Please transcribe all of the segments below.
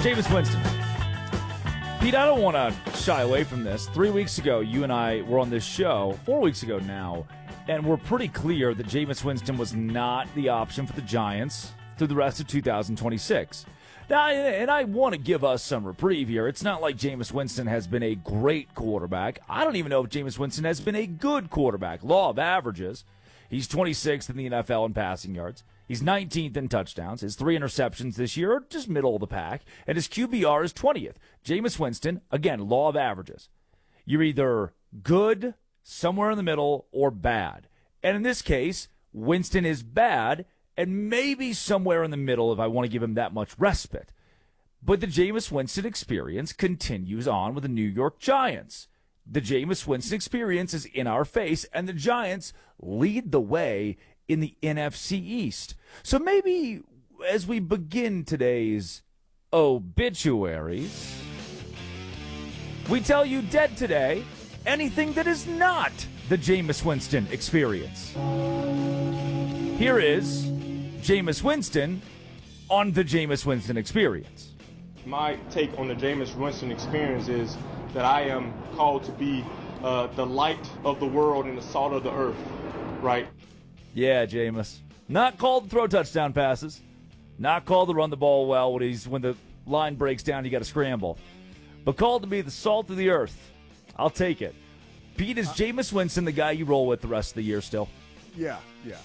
Jameis Winston. Pete, I don't want to shy away from this. 3 weeks ago, you and I were on this show, 4 weeks ago now, and we're pretty clear that Jameis Winston was not the option for the Giants through the rest of 2026. Now, and I want to give us some reprieve here. It's not like Jameis Winston has been a great quarterback. I don't even know if Jameis Winston has been a good quarterback. Law of averages. He's 26th in the NFL in passing yards. He's 19th in touchdowns. His 3 interceptions this year are just middle of the pack. And his QBR is 20th. Jameis Winston, again, law of averages. You're either good, somewhere in the middle, or bad. And in this case, Winston is bad, and maybe somewhere in the middle if I want to give him that much respite. But the Jameis Winston experience continues on with the New York Giants. The Jameis Winston experience is in our face, and the Giants lead the way in the NFC East. So maybe as we begin today's obituaries, we tell you dead today anything that is not the Jameis Winston experience. Here is Jameis Winston on the Jameis Winston experience. My take on the Jameis Winston experience is that I am called to be the light of the world and the salt of the earth, right? Yeah, Jameis. Not called to throw touchdown passes. Not called to run the ball well when the line breaks down, you got to scramble. But called to be the salt of the earth. I'll take it. Pete, is Jameis Winston the guy you roll with the rest of the year still? Yeah.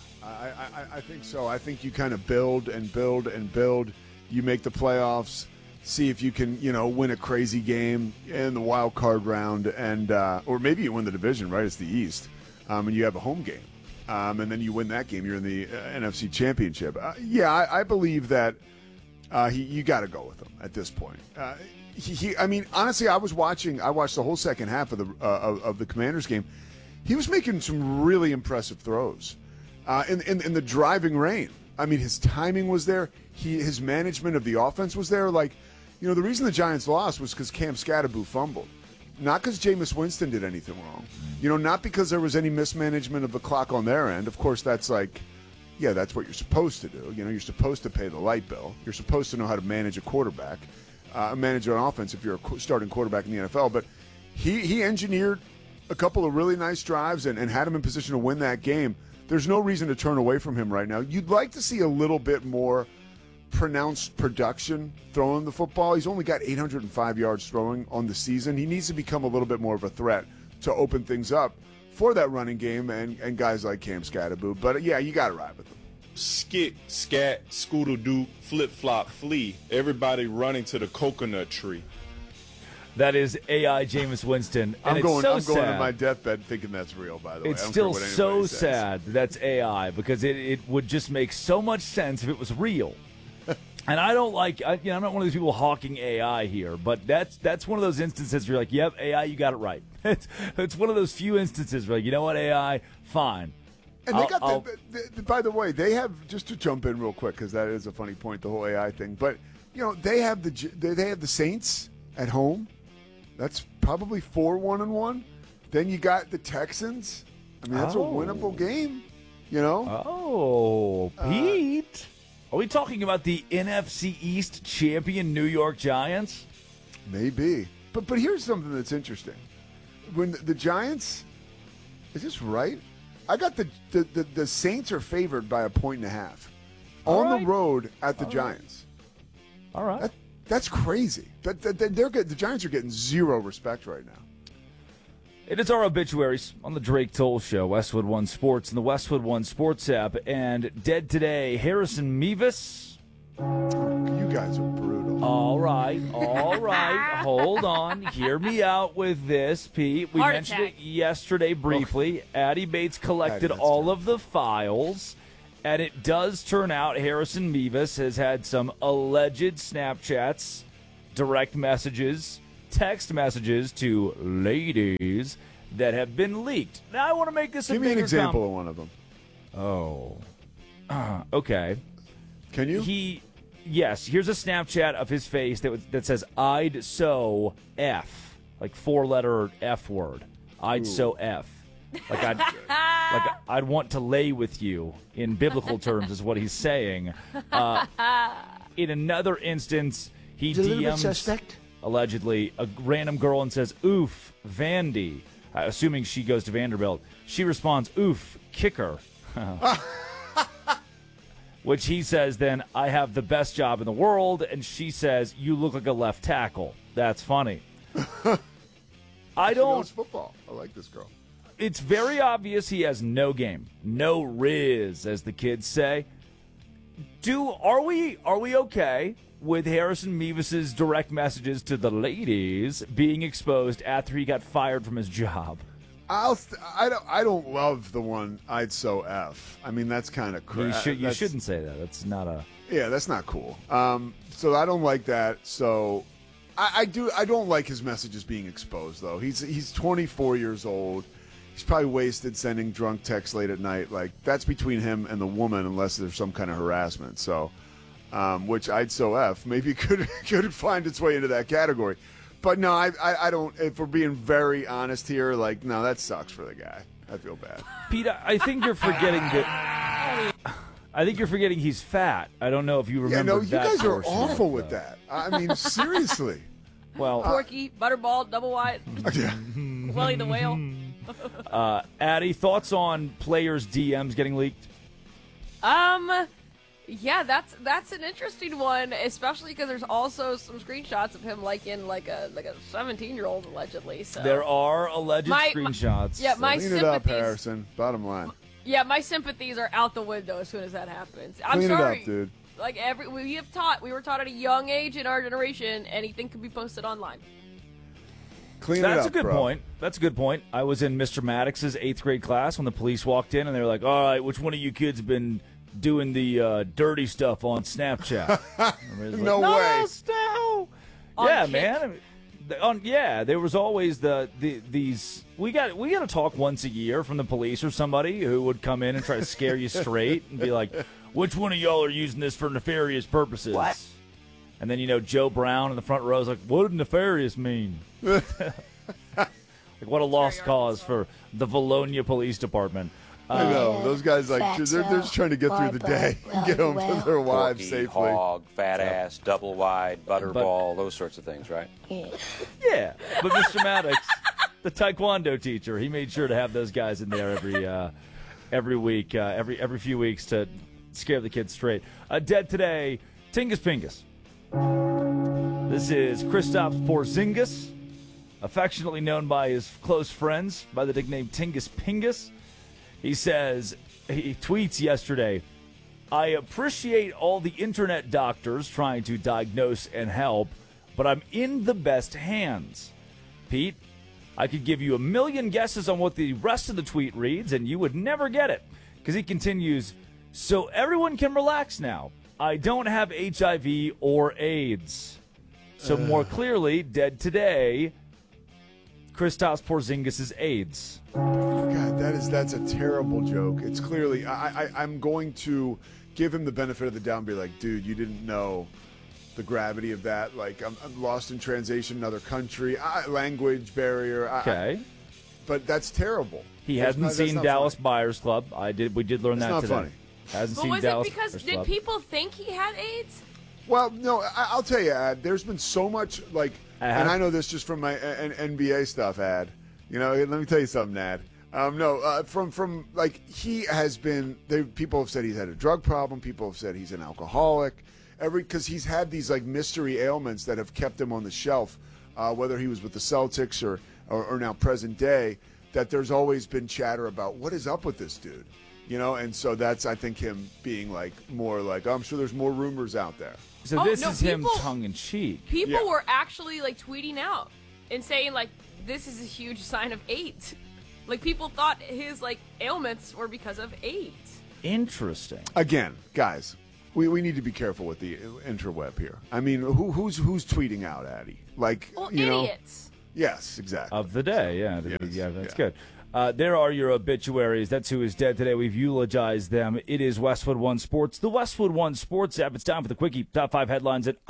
I think so. I think you kind of build and build and build. You make the playoffs. See if you can, win a crazy game in the wild card round, and or maybe you win the division, right? It's the East, and you have a home game, and then you win that game. You're in the NFC Championship. I believe that you got to go with him at this point. Honestly, I watched the whole second half of the Commanders game. He was making some really impressive throws in the driving rain. I mean, his timing was there. His management of the offense was there. The reason the Giants lost was because Cam Skattebo fumbled. Not because Jameis Winston did anything wrong. Not because there was any mismanagement of the clock on their end. Of course, that's that's what you're supposed to do. You're supposed to pay the light bill. You're supposed to know how to manage a quarterback, manage an offense if you're a starting quarterback in the NFL. But he engineered a couple of really nice drives and had him in position to win that game. There's no reason to turn away from him right now. You'd like to see a little bit more pronounced production throwing the football. He's only got 805 yards throwing on the season. He needs to become a little bit more of a threat to open things up for that running game and guys like Cam Skattebo. But, you got to ride with him. Skit, scat, scoodle-doo, flip-flop, flee. Everybody running to the coconut tree. That is AI Jameis Winston. And I'm going sad. to my deathbed thinking that's real, by the way. It's still so sad that's AI because it would just make so much sense if it was real. And I don't I'm not one of these people hawking AI here, but that's one of those instances where you're like, yep, AI, you got it right. It's one of those few instances where, like, you know what, AI, fine. And they got by the way, they have, just to jump in real quick because that is a funny point, the whole AI thing. But they have the Saints at home. That's probably 4-1-1. Then you got the Texans. I mean, that's a winnable game. Oh, Pete. Are we talking about the NFC East champion New York Giants? Maybe. But here's something that's interesting. When the Giants, is this right? I got the Saints are favored by 1.5 on the road at the Giants. All right. That's crazy. They're good. The Giants are getting zero respect right now. It is our obituaries on the Drake Toll Show, Westwood One Sports, and the Westwood One Sports app. And dead today, Harrison Mevis. You guys are brutal. All right. Hold on. Hear me out with this, Pete. We mentioned it yesterday briefly. Addie Bates collected all of the files, and it does turn out Harrison Mevis has had some alleged Snapchats, direct messages, text messages to ladies that have been leaked. Now, I want to make this Give me an example of one of them. Oh. Okay. Can you? Yes, here's a Snapchat of his face that says, I'd so F. Like 4-letter F word. I'd so F. I'd want to lay with you in biblical terms is what he's saying. In another instance, He He's a little bit DMs suspect. allegedly a random girl and says, "Oof, Vandy," assuming she goes to Vanderbilt. She responds, "Oof, kicker." Which he says, then, "I have the best job in the world," and she says, "You look like a left tackle." That's funny. I She don't. knows football. I like this girl. It's very obvious he has no game, no riz, as the kids say. Are we okay with Harrison Mevis's direct messages to the ladies being exposed after he got fired from his job? I don't love the one "I'd so F." I mean, that's kind of crap. You shouldn't say that. That's not a. Yeah, that's not cool. So I don't like that. So I don't like his messages being exposed, though. He's 24 years old. He's probably wasted sending drunk texts late at night. Like, that's between him and the woman, unless there's some kind of harassment. So, which "I'd so F" maybe could find its way into that category. But no, I don't. If we're being very honest here, like, no, that sucks for the guy. I feel bad. Pete, I think you're forgetting that. I think you're forgetting he's fat. I don't know if you remember. Yeah, no, you that guys are portion awful of, with that. I mean, seriously. Well, Porky, Butterball, Double Wide, Yeah. Willie the Whale. Addie, thoughts on players' DMs getting leaked? Yeah, that's an interesting one, especially because there's also some screenshots of him like in like a 17-year-old allegedly. So There are alleged screenshots. Yeah, my Clean it up, sympathies. Harrison. Bottom line. Yeah, my sympathies are out the window as soon as that happens. I'm Clean sorry. it up, dude. Like we were taught at a young age in our generation, anything could be posted online. Clean That's it up, a good bro. point. That's a good point. I was in Mr. Maddox's 8th grade class when the police walked in, and they were like, "All right, which one of you kids been doing the dirty stuff on Snapchat?" No way. No. On Yeah, Kik? man. There was always these. We got to talk once a year from the police or somebody who would come in and try to scare you straight and be like, "Which one of y'all are using this for nefarious purposes?" What? And then Joe Brown in the front row is like, "What did nefarious mean?" Like, what a lost cause for the Valonia Police Department. I know. Those guys, like, they're just trying to get through the day and get home to their wives Porky, safely. hog, fat ass, double wide, butterball, those sorts of things, right? Yeah, but Mr. Maddox, the Taekwondo teacher, he made sure to have those guys in there every week, every few weeks to scare the kids straight. Dead today, Tingus Pingus. This is Kristaps Porzingis, affectionately known by his close friends by the nickname Tingus Pingus. He tweets yesterday, "I appreciate all the internet doctors trying to diagnose and help, but I'm in the best hands. Pete, I could give you a million guesses on what the rest of the tweet reads, and you would never get it." Because he continues, "So everyone can relax now. I don't have HIV or AIDS." So more clearly, dead today, Kristaps Porzingis' AIDS. God, that's a terrible joke. It's clearly, I'm going to give him the benefit of the doubt and be like, dude, you didn't know the gravity of that. Like, I'm lost in translation, another country, language barrier. Okay. But that's terrible. He That's hasn't not- that's seen not Dallas funny. Buyers Club. We did learn That's that not today. funny. Hasn't But seen was Dallas it because Buyers did Club. people think he had AIDS? Well, no, I'll tell you, Ad, there's been so much, like, and I know this just from my NBA stuff, Ad. Let me tell you something, Ad. From like, he has been, people have said he's had a drug problem. People have said he's an alcoholic. Because he's had these, like, mystery ailments that have kept him on the shelf, whether he was with the Celtics or now present day, that there's always been chatter about what is up with this dude. And so that's, I think, him being like more like, I'm sure there's more rumors out there. So Oh, this no, is him people- tongue in cheek. People Yeah. were actually like tweeting out and saying like this is a huge sign of AIDS. Like people thought his like ailments were because of AIDS. Interesting. Again, guys, we need to be careful with the interweb here. I mean, who's tweeting out, Addy? Like, Well, you know? idiots. Yes, exactly. Of the day, yeah. Yes, Yeah, that's yeah. good. There are your obituaries. That's who is dead today. We've eulogized them. It is Westwood One Sports, the Westwood One Sports app. It's time for the quickie. Top 5 headlines in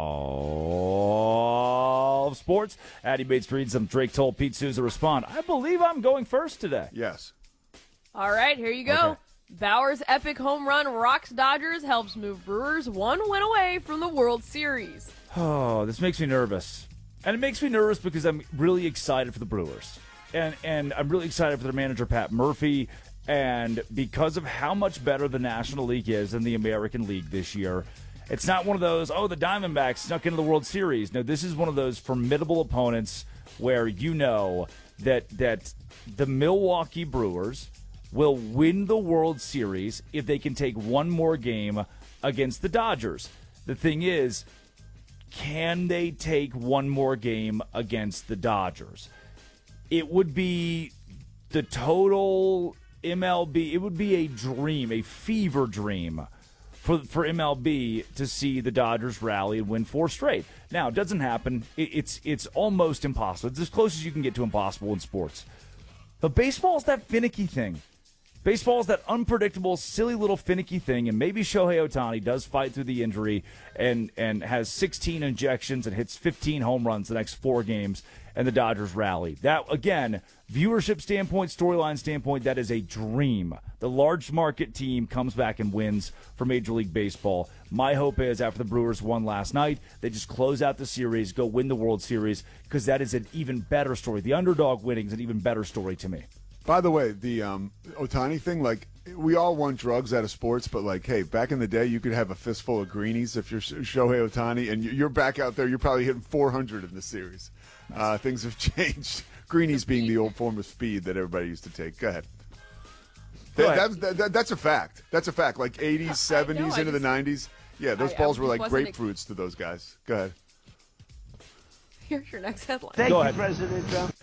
all of sports. Addy Bates reads them. Drake told Pete Souza respond. I believe I'm going first today. Yes. All right, here you go. Okay. Bauer's epic home run rocks Dodgers, helps move Brewers one win away from the World Series. Oh, this makes me nervous. And it makes me nervous because I'm really excited for the Brewers. And I'm really excited for their manager, Pat Murphy. And because of how much better the National League is than the American League this year, it's not one of those, the Diamondbacks snuck into the World Series. No, this is one of those formidable opponents where you know that the Milwaukee Brewers will win the World Series if they can take one more game against the Dodgers. The thing is, can they take one more game against the Dodgers? It would be the total MLB. It would be a dream, a fever dream for MLB to see the Dodgers rally and win 4 straight. Now, it doesn't happen. It's almost impossible. It's as close as you can get to impossible in sports. But baseball is that finicky thing. Baseball is that unpredictable, silly little finicky thing, and maybe Shohei Ohtani does fight through the injury and has 16 injections and hits 15 home runs the next 4 games, and the Dodgers rally. That, again, viewership standpoint, storyline standpoint, that is a dream. The large market team comes back and wins for Major League Baseball. My hope is after the Brewers won last night, they just close out the series, go win the World Series, because that is an even better story. The underdog winning is an even better story to me. By the way, the Ohtani thing, like, we all want drugs out of sports, but, like, hey, back in the day, you could have a fistful of greenies if you're Shohei Ohtani, and you're back out there, you're probably hitting 400 in the series. Things have changed. Greenies being the old form of speed that everybody used to take. Go ahead. That's a fact. That's a fact. Like 80s, 70s, into the 90s. Yeah, those balls were like grapefruits to those guys. Go ahead. Here's your next headline. Thank you, President Trump.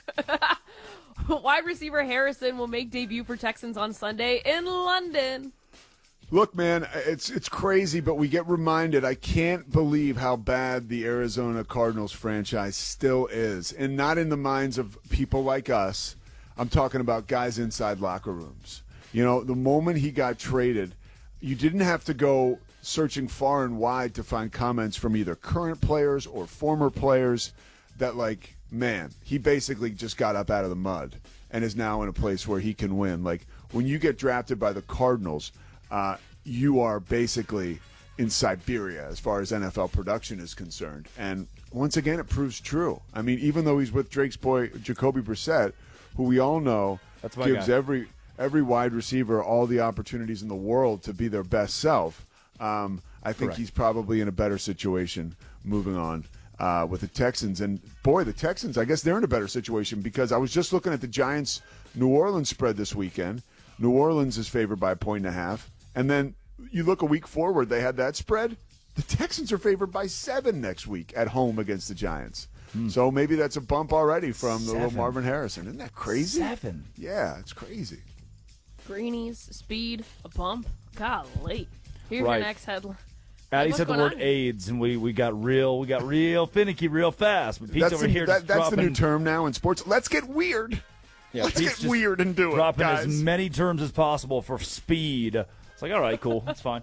Wide receiver Harrison will make debut for Texans on Sunday in London. Look, man, it's crazy, but we get reminded. I can't believe how bad the Arizona Cardinals franchise still is, and not in the minds of people like us. I'm talking about guys inside locker rooms. You know, the moment he got traded, you didn't have to go searching far and wide to find comments from either current players or former players that, like, man, he basically just got up out of the mud and is now in a place where he can win. Like, when you get drafted by the Cardinals, you are basically in Siberia as far as NFL production is concerned. And once again, it proves true. I mean, even though he's with Drake's boy, Jacoby Brissett, who we all know gives every wide receiver all the opportunities in the world to be their best self, I think he's probably in a better situation moving on with the Texans. And, boy, the Texans, I guess they're in a better situation because I was just looking at the Giants-New Orleans spread this weekend. New Orleans is favored by 1.5. And then you look a week forward, they had that spread. The Texans are favored by 7 next week at home against the Giants. So maybe that's a bump already from the little Marvin Harrison. Isn't that crazy? 7. Yeah, it's crazy. Greenies, speed, a bump. Golly. Here's your next headline. Addie said the word AIDS, and we got real finicky real fast. But Pete's over here that's dropping, the new term now in sports. Let's get weird. Yeah, Let's Pete's get weird and do it, dropping guys. as many terms as possible for speed. It's like, all right, cool, that's fine.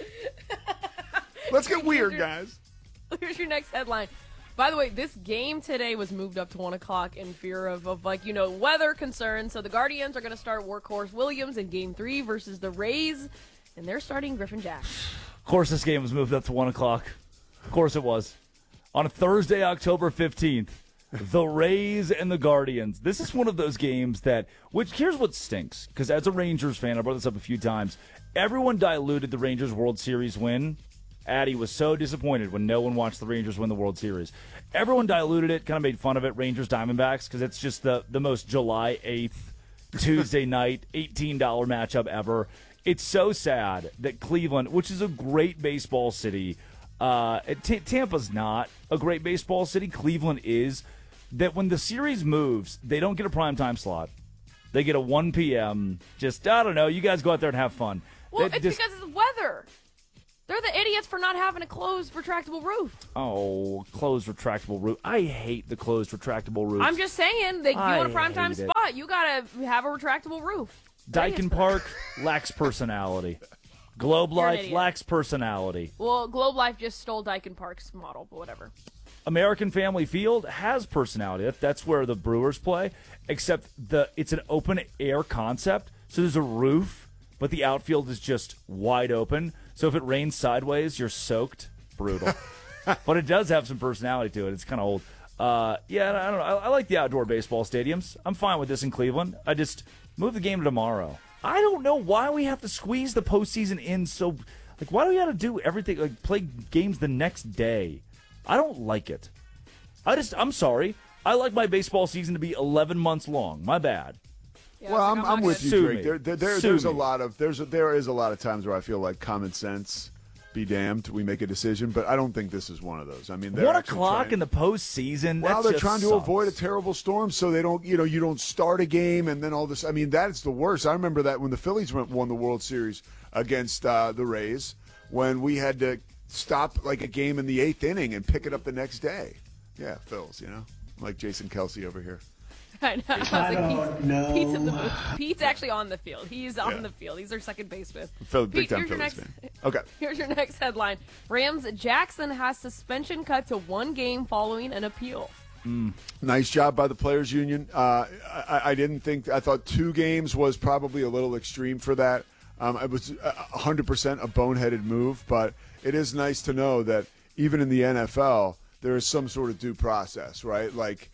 Let's get weird, guys. Here's your next headline. By the way, this game today was moved up to 1 o'clock in fear of weather concerns. So the Guardians are going to start Workhorse Williams in Game 3 versus the Rays, and they're starting Griffin Jack. Of course this game was moved up to 1 o'clock. Of course it was. On Thursday, October 15th, the Rays and the Guardians. This is one of those games here's what stinks, because as a Rangers fan, I brought this up a few times, everyone diluted the Rangers World Series win. Addie was so disappointed when no one watched the Rangers win the World Series. Everyone diluted it, kind of made fun of it, Rangers Diamondbacks, because it's just the most July 8th, Tuesday night, $18 matchup ever. It's so sad that Cleveland, which is a great baseball city, Tampa's not a great baseball city, Cleveland is, that when the series moves, they don't get a primetime slot. They get a 1 p.m. Just, I don't know, you guys go out there and have fun. Well, it's because of the weather. They're the idiots for not having a closed retractable roof. Oh, closed retractable roof. I hate the closed retractable roof. I'm just saying, you want a primetime spot, you got to have a retractable roof. Daikin Park lacks personality. Globe Life lacks personality. Well, Globe Life just stole Daikin Park's model, but whatever. American Family Field has personality. That's where the Brewers play, except it's an open-air concept, so there's a roof but the outfield is just wide open. So if it rains sideways, you're soaked. Brutal. But it does have some personality to it. It's kind of old. Yeah, I don't know. I like the outdoor baseball stadiums. I'm fine with this in Cleveland. I just move the game to tomorrow. I don't know why we have to squeeze the postseason in so. Like, why do we have to do everything? Like, play games the next day? I don't like it. I'm sorry. I like my baseball season to be 11 months long. My bad. Yeah, Well, I was like, I'm not with you, Sue Drake. me. There's Sue a me. lot of there is a lot of times where I feel like common sense be damned. We make a decision, but I don't think this is one of those. I mean, 1 o'clock in the postseason. Well, that they're just trying to sucks. avoid a terrible storm, so they don't. You don't start a game and then all this. I mean, that's the worst. I remember that when the Phillies won the World Series against the Rays, when we had to stop like a game in the 8th inning and pick it up the next day. Yeah, Phils, like Jason Kelsey over here. I know. I was like, don't know. Pete's in the booth. Pete's actually on the field. He's on the field. He's our second baseman. Big Pete, time here's your Phillies next. fan. Okay. Here's your next headline: Rams Jackson has suspension cut to 1 game following an appeal. Nice job by the players union. I didn't think. I thought 2 games was probably a little extreme for that. It was 100% a boneheaded move, but it is nice to know that even in the NFL there is some sort of due process, right? Like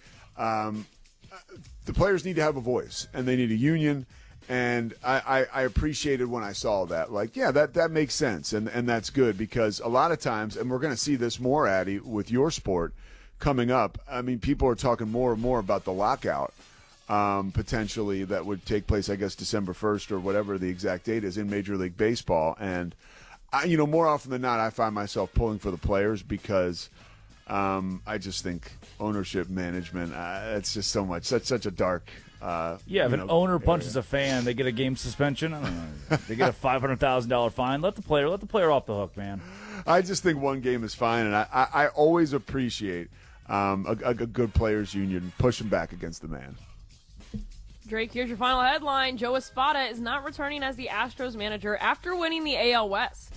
the players need to have a voice and they need a union. And I appreciated when I saw that. Like, yeah, that makes sense, and that's good because a lot of times, and we're going to see this more, Addy, with your sport coming up. I mean, people are talking more and more about the lockout potentially that would take place, I guess, December 1st or whatever the exact date is in Major League Baseball. And, more often than not, I find myself pulling for the players because I just think ownership management, it's just so much, such a dark if an owner punches a fan, they get a game suspension. I don't know. They get a $500,000 fine. Let the player off the hook, man. I just think 1 game is fine, and I always appreciate a good players union pushing back against the man. Drake, here's your final headline: Joe Espada is not returning as the Astros manager after winning the AL West.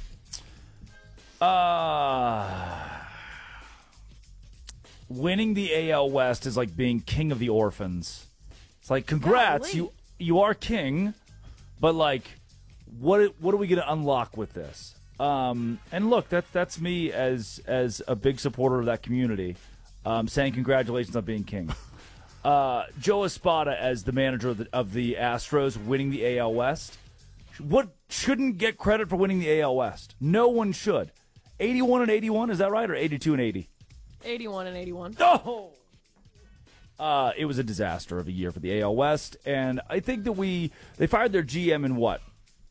Winning the AL West is like being king of the orphans. It's like, congrats, Golly. you are king, but like, what are we going to unlock with this? And look, that's me as a big supporter of that community, saying congratulations on being king. Joe Espada as the manager of the Astros winning the AL West. What shouldn't get credit for winning the AL West? No one should. 81 and 81, is that right, or 82 and 80? 81 and 81. No. It was a disaster of a year for the AL West, and I think that they fired their GM in what?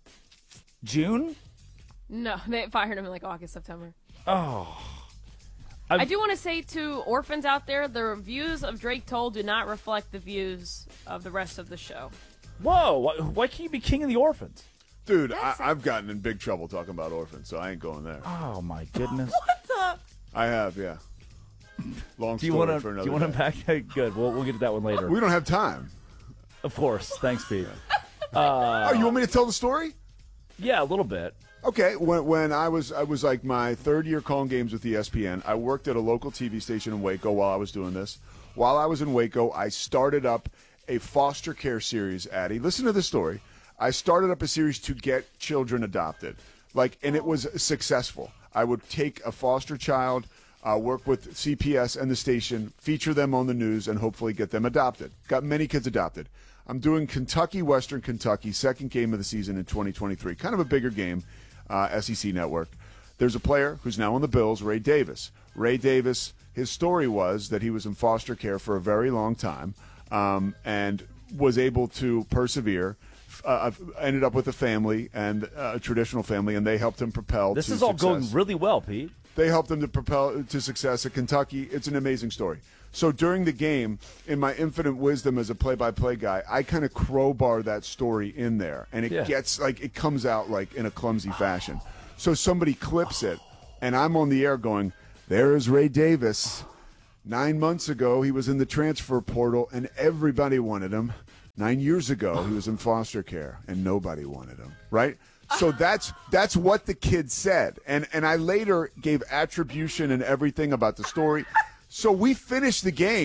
June? No, they fired him in like August, September. Oh. I do want to say to orphans out there, the views of Drake Toll do not reflect the views of the rest of the show. Whoa, why can't you be king of the orphans? Dude, I've gotten in big trouble talking about orphans, so I ain't going there. Oh, my goodness. What the? I have, yeah. Long Do you story want for to another day. unpack that? Good. We'll get to that one later. We don't have time. Of course. Thanks, Pete. Oh, you want me to tell the story? Yeah, a little bit. Okay, when I was like my 3rd year calling games with ESPN, I worked at a local TV station in Waco while I was doing this. While I was in Waco, I started up a foster care series, Addie. Listen to this story. I started up a series to get children adopted. And it was successful. I would take a foster child, work with CPS and the station, feature them on the news, and hopefully get them adopted. Got many kids adopted. I'm doing Kentucky, Western Kentucky, 2nd game of the season in 2023. Kind of a bigger game, SEC Network. There's a player who's now on the Bills, Ray Davis. Ray Davis, his story was that he was in foster care for a very long time and was able to persevere. Ended up with a family, and a traditional family, and they helped him propel This to is all success. going really well, Pete. They helped him to propel to success at Kentucky. It's an amazing story. So during the game, in my infinite wisdom as a play-by-play guy, I kind of crowbar that story in there, and it gets it comes out like in a clumsy fashion. So somebody clips it, and I'm on the air going, "There is Ray Davis. 9 months ago, he was in the transfer portal, and everybody wanted him. 9 years ago, he was in foster care, and nobody wanted him." Right? So that's what the kid said, and I later gave attribution and everything about the story. So we finished the game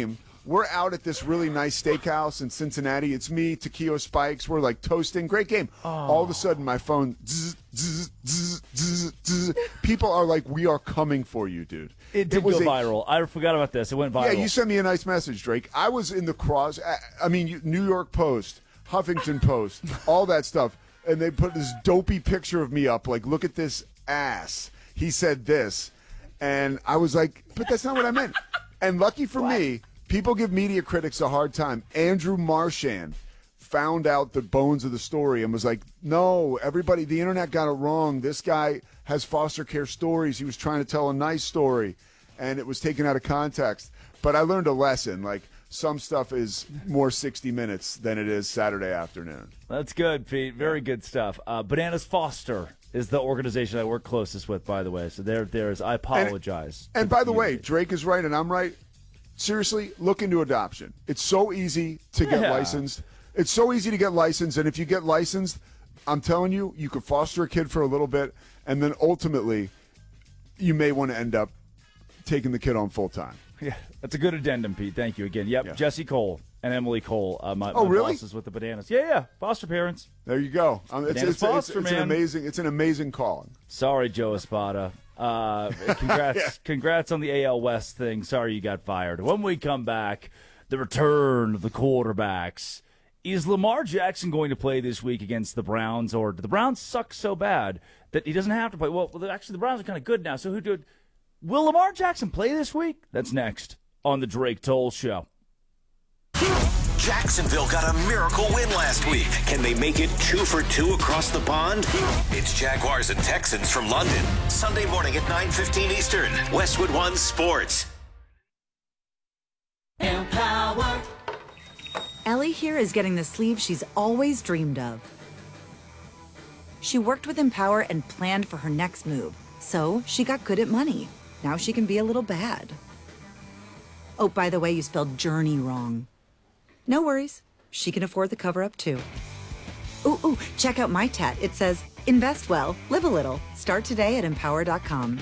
We're out at this really nice steakhouse in Cincinnati. It's me, Taquio Spikes. We're like toasting. Great game. All of a sudden, my phone, zzz, zzz, zzz, zzz, zzz. People are like, we are coming for you, dude. It did go viral. I forgot about this. It went viral. Yeah, you sent me a nice message, Drake. I was in the New York Post, Huffington Post, all that stuff. And they put this dopey picture of me up, like, look at this ass. He said this. And I was like, but that's not what I meant. And lucky for me, people give media critics a hard time. Andrew Marchand found out the bones of the story and was like, no, everybody, the internet got it wrong. This guy has foster care stories. He was trying to tell a nice story, and it was taken out of context. But I learned a lesson. Like, some stuff is more 60 Minutes than it is Saturday afternoon. That's good, Pete. Very good stuff. Bananas Foster is the organization I work closest with, by the way. So there's. I apologize. And by the way, Drake is right and I'm right. Seriously, look into adoption. It's so easy to get licensed. It's so easy to get licensed, and if you get licensed, I'm telling you, you could foster a kid for a little bit, and then ultimately, you may want to end up taking the kid on full time. Yeah, that's a good addendum, Pete. Thank you again. Yep, yeah. Jesse Cole and Emily Cole. My really? bosses with the Bananas. Yeah, foster parents. There you go. It's an amazing calling. Sorry, Joe Espada. Congrats on the AL West thing. Sorry you got fired. When we come back, the return of the quarterbacks. Is Lamar Jackson going to play this week against the Browns, or do the Browns suck so bad that he doesn't have to play? Well, actually, the Browns are kind of good now. So will Lamar Jackson play this week? That's next on the Drake Toll Show. Jacksonville got a miracle win last week. Can they make it 2 for 2 across the pond? It's Jaguars and Texans from London. Sunday morning at 9:15 Eastern. Westwood One Sports. Empower. Ellie here is getting the sleeve she's always dreamed of. She worked with Empower and planned for her next move, so she got good at money. Now she can be a little bad. Oh, by the way, you spelled journey wrong. No worries. She can afford the cover-up, too. Ooh, check out my tat. It says, invest well, live a little. Start today at Empower.com.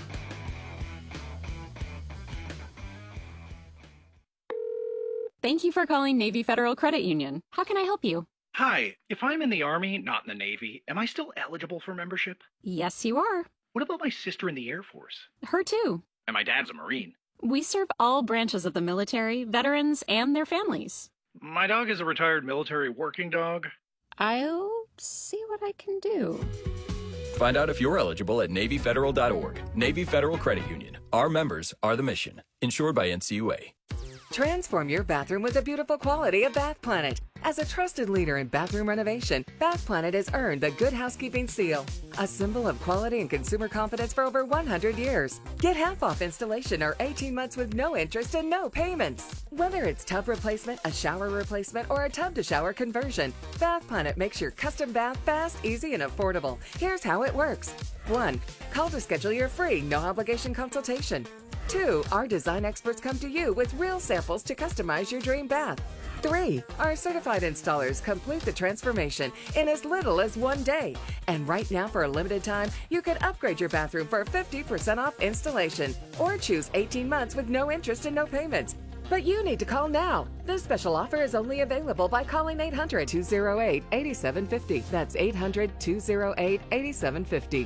Thank you for calling Navy Federal Credit Union. How can I help you? Hi. If I'm in the Army, not in the Navy, am I still eligible for membership? Yes, you are. What about my sister in the Air Force? Her too. And my dad's a Marine. We serve all branches of the military, veterans, and their families. My dog is a retired military working dog. I'll see what I can do. Find out if you're eligible at NavyFederal.org. Navy Federal Credit Union. Our members are the mission. Insured by NCUA. Transform your bathroom with the beautiful quality of Bath Planet. As a trusted leader in bathroom renovation, Bath Planet has earned the Good Housekeeping seal, a symbol of quality and consumer confidence for over 100 years. Get half off installation or 18 months with no interest and no payments. Whether it's tub replacement, a shower replacement, or a tub-to-shower conversion, Bath Planet makes your custom bath fast, easy, and affordable. Here's how it works. 1. Call to schedule your free, no-obligation consultation. 2. Our design experts come to you with real samples to customize your dream bath. 3. Our certified installers complete the transformation in as little as 1 day. And right now, for a limited time, you can upgrade your bathroom for 50% off installation or choose 18 months with no interest and no payments. But you need to call now. This special offer is only available by calling 800-208-8750. That's 800-208-8750.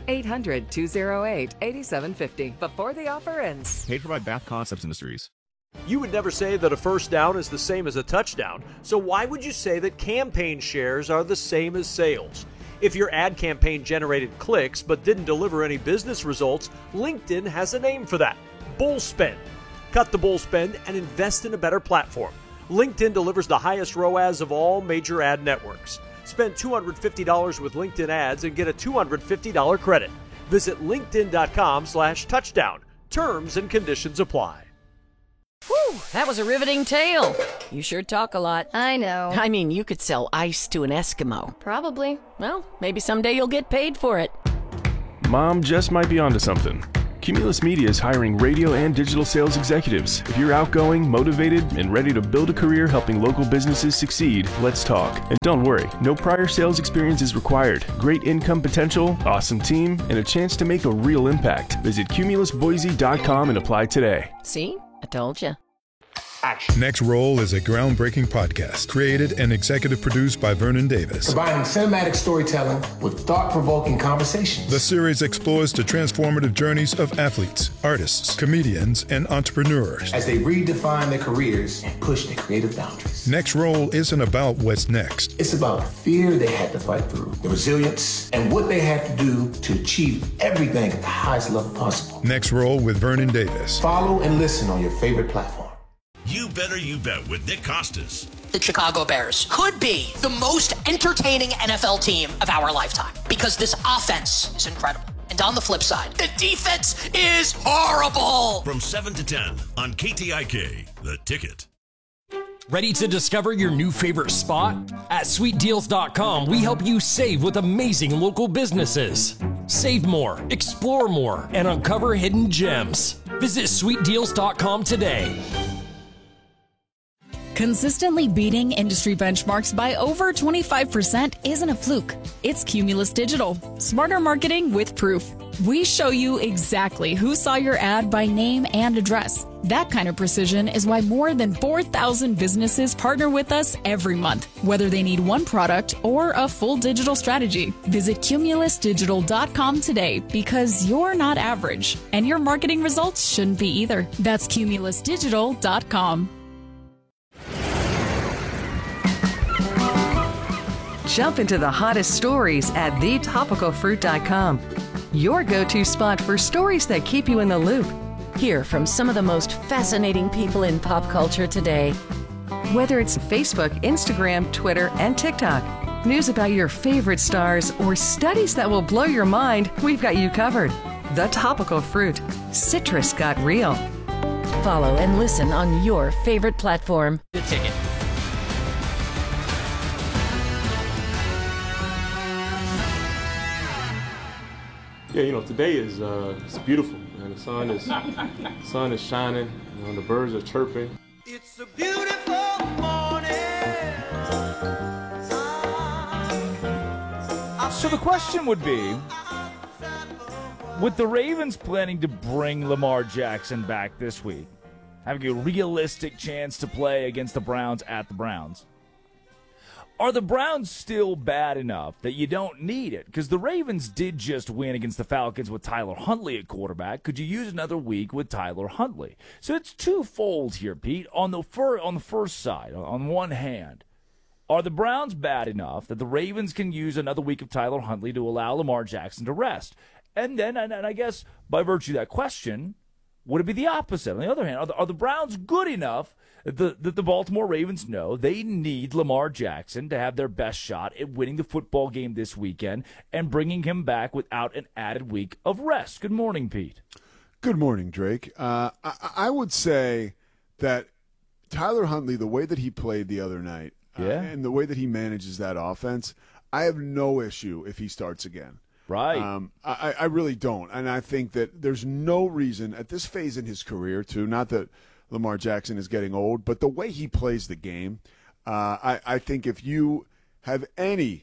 800-208-8750. Before the offer ends. Paid for by Bath Concepts Industries. You would never say that a first down is the same as a touchdown. So why would you say that campaign shares are the same as sales? If your ad campaign generated clicks but didn't deliver any business results, LinkedIn has a name for that. Bull spend. Cut the bull spend and invest in a better platform. LinkedIn delivers the highest ROAS of all major ad networks. Spend $250 with LinkedIn ads and get a $250 credit. Visit linkedin.com/touchdown. Terms and conditions apply. Whew, that was a riveting tale. You sure talk a lot. I know. I mean, you could sell ice to an Eskimo. Probably. Well, maybe someday you'll get paid for it. Mom just might be onto something. Cumulus Media is hiring radio and digital sales executives. If you're outgoing, motivated, and ready to build a career helping local businesses succeed, let's talk. And don't worry, no prior sales experience is required. Great income potential, awesome team, and a chance to make a real impact. Visit cumulusboise.com and apply today. See? I told you. action. Next Roll is a groundbreaking podcast created and executive produced by Vernon Davis. Combining cinematic storytelling with thought-provoking conversations. The series explores the transformative journeys of athletes, artists, comedians, and entrepreneurs as they redefine their careers and push their creative boundaries. Next Roll isn't about what's next. It's about the fear they had to fight through, the resilience, and what they had to do to achieve everything at the highest level possible. Next Roll with Vernon Davis. Follow and listen on your favorite platform. You Better You Bet with Nick Costas. The Chicago Bears could be the most entertaining NFL team of our lifetime because this offense is incredible. And on the flip side, the defense is horrible. From 7 to 10 on KTIK, The Ticket. Ready to discover your new favorite spot? At sweetdeals.com, we help you save with amazing local businesses. Save more, explore more, and uncover hidden gems. Visit sweetdeals.com today. Consistently beating industry benchmarks by over 25% isn't a fluke. It's Cumulus Digital. Smarter marketing with proof. We show you exactly who saw your ad by name and address. That kind of precision is why more than 4,000 businesses partner with us every month, whether they need one product or a full digital strategy. Visit cumulusdigital.com today because you're not average, and your marketing results shouldn't be either. That's cumulusdigital.com. Jump into the hottest stories at thetopicalfruit.com. Your go-to spot for stories that keep you in the loop. Hear from some of the most fascinating people in pop culture today. Whether it's Facebook, Instagram, Twitter, and TikTok, news about your favorite stars, or studies that will blow your mind, we've got you covered. The Topical Fruit. Citrus got real. Follow and listen on your favorite platform. The Ticket. Yeah, today is it's beautiful, man. The sun is shining. The birds are chirping. It's a beautiful morning. So the question would be, with the Ravens planning to bring Lamar Jackson back this week, having a realistic chance to play against the Browns at the Browns, are the Browns still bad enough that you don't need it? Because the Ravens did just win against the Falcons with Tyler Huntley at quarterback. Could you use another week with Tyler Huntley? So it's twofold here, Pete. On the first side, on one hand, are the Browns bad enough that the Ravens can use another week of Tyler Huntley to allow Lamar Jackson to rest? And then, and I guess by virtue of that question, would it be the opposite? On the other hand, are the Browns good enough that the Baltimore Ravens know they need Lamar Jackson to have their best shot at winning the football game this weekend and bringing him back without an added week of rest? Good morning, Pete. Good morning, Drake. I would say that Tyler Huntley, the way that he played the other night, and the way that he manages that offense, I have no issue if he starts again. Right. I really don't. And I think that there's no reason at this phase in his career, too, not that Lamar Jackson is getting old, but the way he plays the game, I think if you have any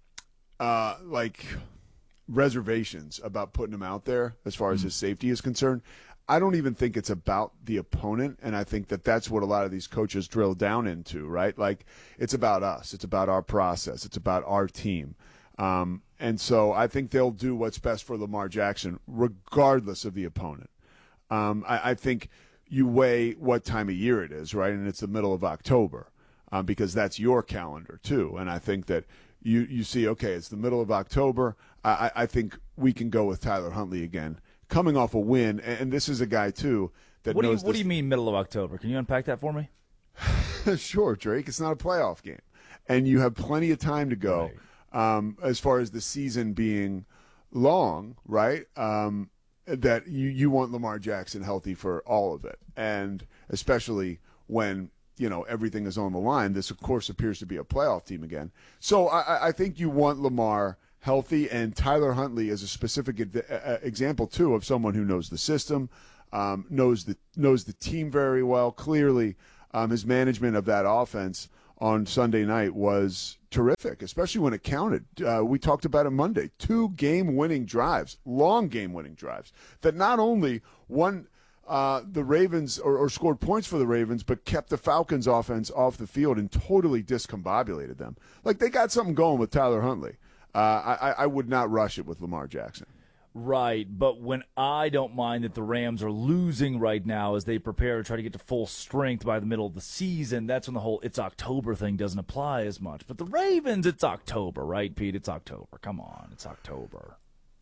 reservations about putting him out there as far as his safety is concerned, I don't even think it's about the opponent, and I think that that's what a lot of these coaches drill down into, right? Like, it's about us. It's about our process. It's about our team. And so I think they'll do what's best for Lamar Jackson regardless of the opponent. I think you weigh what time of year it is, right? And it's the middle of October because that's your calendar too. And I think that you see, okay, it's the middle of October. I think we can go with Tyler Huntley again, coming off a win. And this is a guy too that knows. What do you mean middle of October? Can you unpack that for me? Sure, Drake. It's not a playoff game, and you have plenty of time to go. Right. As far as the season being long, right? That you want Lamar Jackson healthy for all of it, and especially when everything is on the line. This, of course, appears to be a playoff team again. So I think you want Lamar healthy, and Tyler Huntley is a specific example too of someone who knows the system, knows the team very well. Clearly, his management of that offense on Sunday night was terrific, especially when it counted. We talked about it Monday. 2 game-winning drives, long game-winning drives, that not only one the Ravens or scored points for the Ravens, but kept the Falcons offense off the field and totally discombobulated them. Like, they got something going with Tyler Huntley. I would not rush it with Lamar Jackson. Right, but when I don't mind that the Rams are losing right now as they prepare to try to get to full strength by the middle of the season, that's when the whole it's October thing doesn't apply as much. But the Ravens, it's October, right, Pete? It's October. Come on, it's October.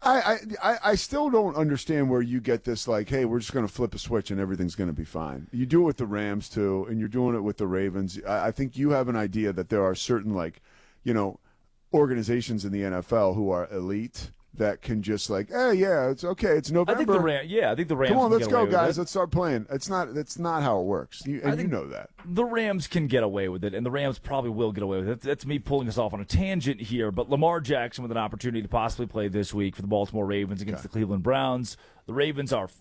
I still don't understand where you get this, like, hey, we're just going to flip a switch and everything's going to be fine. You do it with the Rams, too, and you're doing it with the Ravens. I think you have an idea that there are certain, like, organizations in the NFL who are elite that can just like, hey, yeah, it's okay. It's November. I think the Rams. Come on, can let's get go, away with guys. it. Let's start playing. That's not how it works. And you know that. The Rams can get away with it, and the Rams probably will get away with it. That's me pulling us off on a tangent here, but Lamar Jackson with an opportunity to possibly play this week for the Baltimore Ravens against the Cleveland Browns. The Ravens are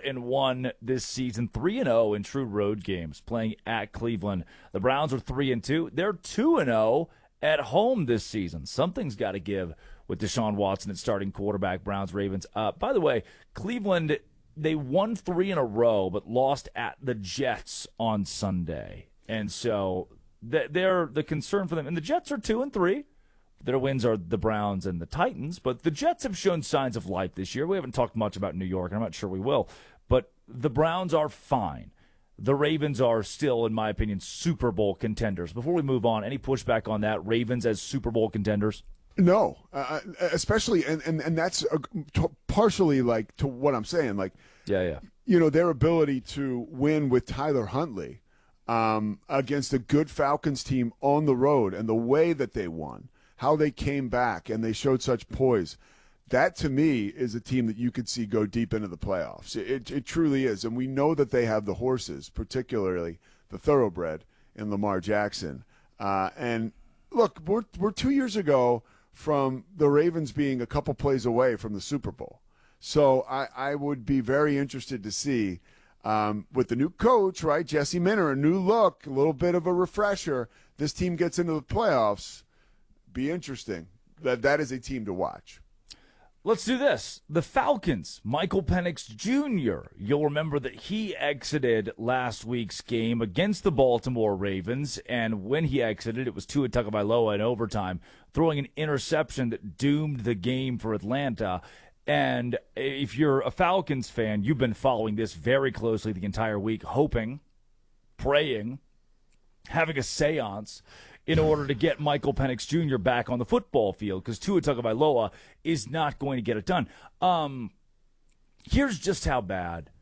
4-1 this season, 3-0 in true road games, playing at Cleveland. The Browns are 3-2. They're 2-0 at home this season. Something's got to give with Deshaun Watson at starting quarterback. Browns, Ravens. By the way, Cleveland, they won 3 in a row, but lost at the Jets on Sunday. And so they're the concern for them. And the Jets are 2-3. Their wins are the Browns and the Titans. But the Jets have shown signs of life this year. We haven't talked much about New York, and I'm not sure we will. But the Browns are fine. The Ravens are still, in my opinion, Super Bowl contenders. Before we move on, any pushback on that? Ravens as Super Bowl contenders? No, especially, and that's partially like to what I'm saying. Like, yeah. Their ability to win with Tyler Huntley against a good Falcons team on the road, and the way that they won, how they came back, and they showed such poise. That, to me, is a team that you could see go deep into the playoffs. It truly is, and we know that they have the horses, particularly the thoroughbred in Lamar Jackson. And look, we're 2 years ago from the Ravens being a couple plays away from the Super Bowl. So I would be very interested to see, with the new coach, right, Jesse Minter, a new look, a little bit of a refresher, this team gets into the playoffs. Be interesting. That is a team to watch. Let's do this. The Falcons, Michael Penix Jr. You'll remember that he exited last week's game against the Baltimore Ravens, and when he exited, it was Tua Tagovailoa in overtime, throwing an interception that doomed the game for Atlanta. And if you're a Falcons fan, you've been following this very closely the entire week, hoping, praying, having a seance in order to get Michael Penix Jr. back on the football field, because Tua Tagovailoa is not going to get it done. Here's just how bad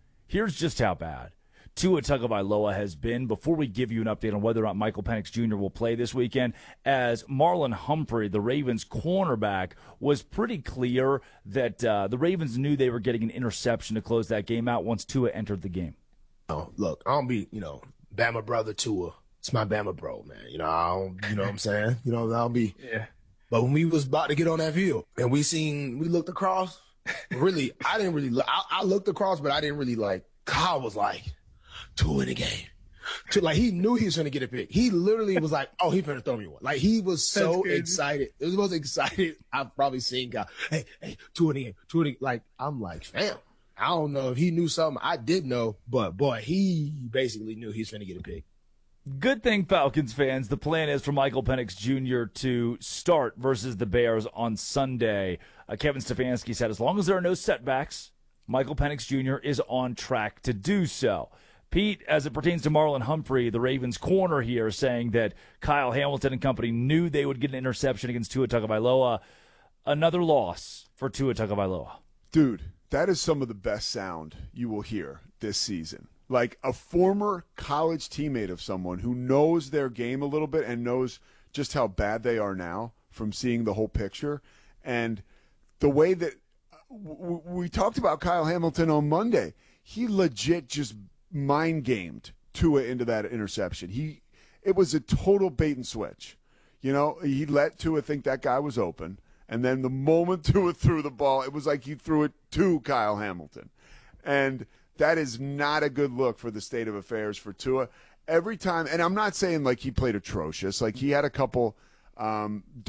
Tua Tagovailoa has been. Before we give you an update on whether or not Michael Penix Jr. will play this weekend, as Marlon Humphrey, the Ravens cornerback, was pretty clear that the Ravens knew they were getting an interception to close that game out once Tua entered the game. Oh, look, I don't be, Bama brother Tua. It's my Bama bro, man. I don't, you know what I'm saying? I'll be. Yeah. But when we was about to get on that field and we looked across, really, I didn't really look. I looked across, but I didn't really like. Kyle was like, 2 in the game. Like, he knew he was going to get a pick. He literally was like, oh, he's going to throw me one. Like, he was so excited. It was the most excited I've probably seen Kyle. Hey, 2 in the game. Like, I'm like, fam. I don't know if he knew something. I did know, but boy, he basically knew he was going to get a pick. Good thing, Falcons fans, the plan is for Michael Penix Jr. to start versus the Bears on Sunday. Kevin Stefanski said as long as there are no setbacks, Michael Penix Jr. is on track to do so. Pete, as it pertains to Marlon Humphrey, the Ravens corner here, saying that Kyle Hamilton and company knew they would get an interception against Tua Tagovailoa. Another loss for Tua Tagovailoa. Dude, that is some of the best sound you will hear this season. Like a former college teammate of someone who knows their game a little bit and knows just how bad they are now from seeing the whole picture. And the way that we talked about Kyle Hamilton on Monday, he legit just mind-gamed Tua into that interception. It was a total bait and switch. He let Tua think that guy was open. And then the moment Tua threw the ball, it was like he threw it to Kyle Hamilton. And that is not a good look for the state of affairs for Tua. Every time, and I'm not saying like he played atrocious. Like he had a couple